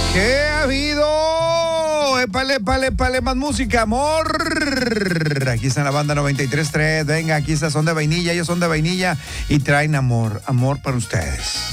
¿Qué ha habido? Épale, más música, amor. Aquí está la banda 93.3. Venga, aquí está, son de vainilla, ellos son de vainilla y traen amor para ustedes.